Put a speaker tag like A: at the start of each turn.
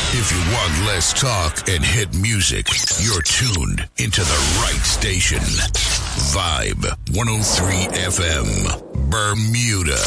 A: If you want less talk and hit music, you're tuned into the right station. Vibe 103 FM, Bermuda.